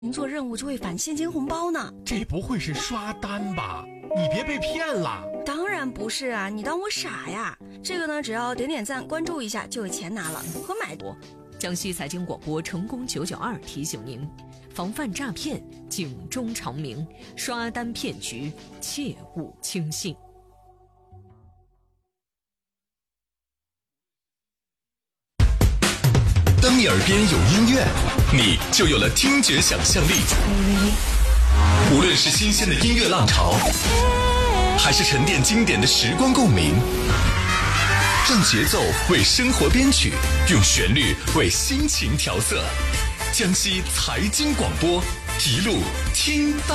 您做任务就会返现金红包呢。 这不会是刷单吧？你别被骗了。 当然不是啊，你当我傻呀？这个呢，只要点赞关注一下就有钱拿了，和买多。 江西财经广播成功992提醒您，防范诈骗，警钟长鸣，刷单骗局切勿轻信。 当你耳边有音乐，你就有了听觉想象力。无论是新鲜的音乐浪潮，还是沉淀经典的时光共鸣，让节奏为生活编曲，用旋律为心情调色。江西财经广播，一路听到